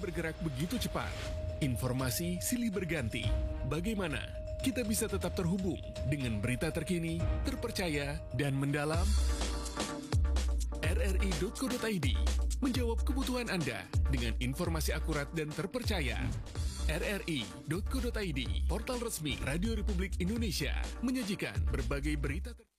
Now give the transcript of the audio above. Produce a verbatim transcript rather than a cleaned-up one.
bergerak begitu cepat. Informasi silih berganti. Bagaimana kita bisa tetap terhubung dengan berita terkini, terpercaya, dan mendalam? R R I titik co titik I D menjawab kebutuhan Anda dengan informasi akurat dan terpercaya. R R I titik co titik I D, portal resmi Radio Republik Indonesia, menyajikan berbagai berita terkini.